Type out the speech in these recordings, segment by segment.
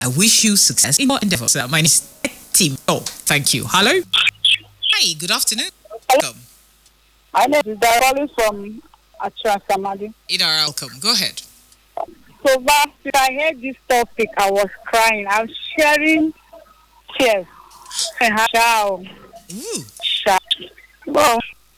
I wish you success in your endeavors. My name is Team. Oh, thank you. Hello. Hi, good afternoon. Welcome. My name is Darali from Accra, Samadi. Idara, welcome. Go ahead. So, last week I heard this topic, I was crying. I'm sharing tears. Ciao. Ooh. Ciao. Well,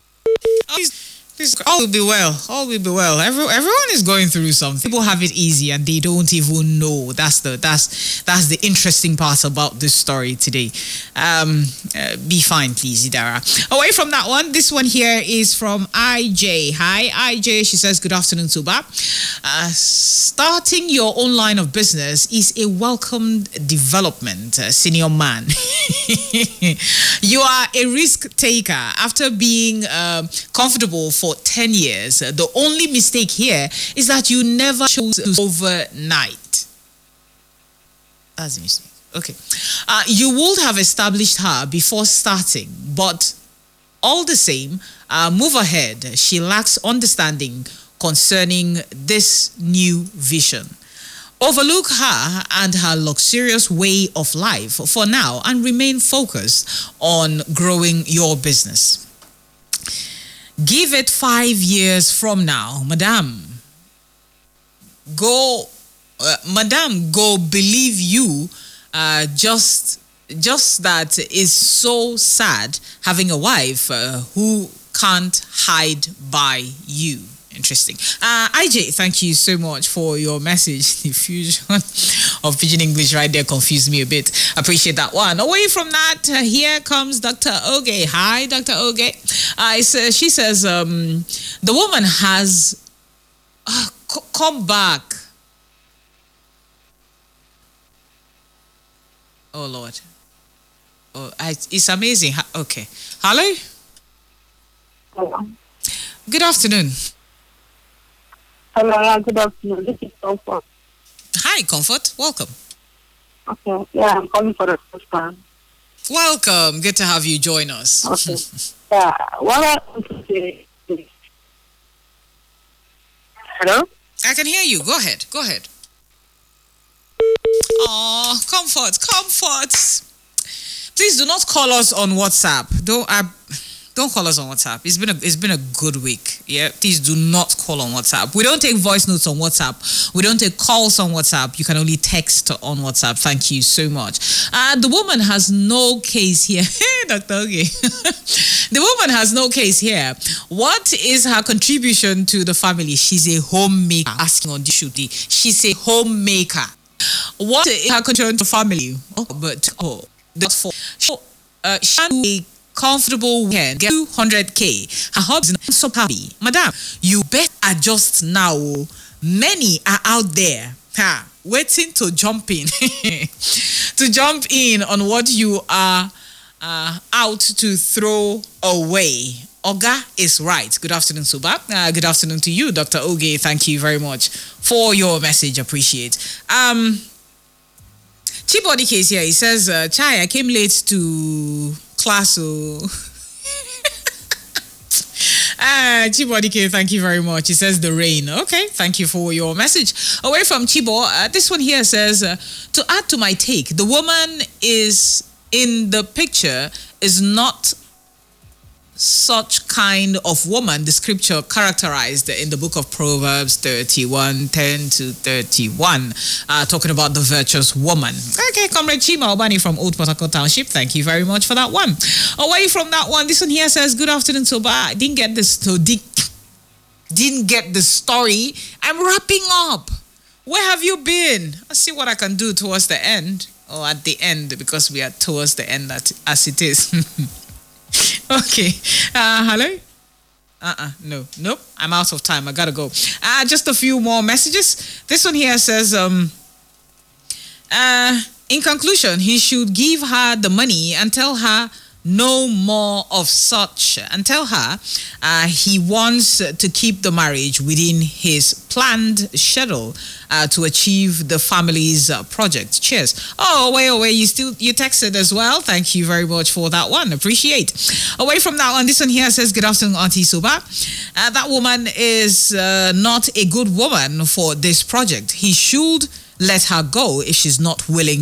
All will be well. All will be well. Everyone is going through something. People have it easy and they don't even know. That's the interesting part about this story today. Be fine, please, Idara. Away from that one, this one here is from IJ. Hi, IJ. She says, good afternoon, Tuba. Starting your own line of business is a welcomed development, senior man. You are a risk taker after being comfortable for 10 years. The only mistake here is that you never chose overnight. That's a mistake. Okay. You would have established her before starting, but all the same, move ahead. She lacks understanding concerning this new vision. Overlook her and her luxurious way of life for now and remain focused on growing your business. Give it 5 years from now, Madam. Go believe you. Just that is so sad having a wife who can't hide by you. Interesting. IJ, thank you so much for your message. The fusion of Pidgin English right there confused me a bit. Appreciate that one. Away from that, here comes Dr. Oge. Hi, Dr. Oge. She says, the woman has... come back. Oh, Lord. Oh, it's amazing. Okay. Hello? hello. Good afternoon. Hello, good afternoon. This is Comfort. Hi, Comfort. Welcome. Okay, yeah, I'm calling for the first time. Welcome. Good to have you join us. Okay. Yeah, what I want to say is... Hello? I can hear you. Go ahead. Oh, Comfort. Please do not call us on WhatsApp. Don't call us on WhatsApp. It's been a good week. Yeah, please do not call on WhatsApp. We don't take voice notes on WhatsApp. We don't take calls on WhatsApp. You can only text on WhatsApp. Thank you so much. The woman has no case here. Hey, Dr. Oge. The woman has no case here. What is her contribution to the family? She's a homemaker. Asking on this should be. She's a homemaker. What is her contribution to the family? That's for she comfortable weekend, get 200k. Her hubs is not so happy. Madam, you bet adjust now. Many are out there waiting to jump in on what you are out to throw away. Oga is right. Good afternoon, Suba. Good afternoon to you, Dr. Oge. Thank you very much for your message. Appreciate. Chibody case here. He says, Chai, I came late to class. Chibody K, thank you very much. He says the rain. Okay, thank you for your message. Away from Chibo, this one here says, to add to my take, the woman is in the picture is not such kind of woman the scripture characterized in the book of Proverbs 31:10-31, talking about the virtuous woman. Okay, Comrade Chima Obani from Old Port Harcourt Township, thank you very much for that one. Away from that one, this one here says, good afternoon, Soba. I didn't get this, didn't get the story. I'm wrapping up. Where have you been? I'll see what I can do towards the end, or at the end, because we are towards the end as it is. Okay. Hello? Nope. I'm out of time. I gotta go. Just a few more messages. This one here says, in conclusion, he should give her the money and tell her no more of such, and tell her he wants to keep the marriage within his planned schedule to achieve the family's project. Cheers. Oh, away. You texted as well. Thank you very much for that one. Appreciate. Away from that one, this one here says, good afternoon, Auntie Suba. That woman is not a good woman for this project. He should let her go if she's not willing